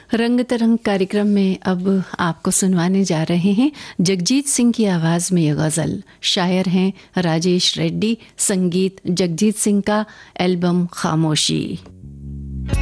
रंग तरंग कार्यक्रम में अब आपको सुनवाने जा रहे हैं जगजीत सिंह की आवाज में ये गजल। शायर हैं राजेश रेड्डी, संगीत जगजीत सिंह का, एल्बम खामोशी।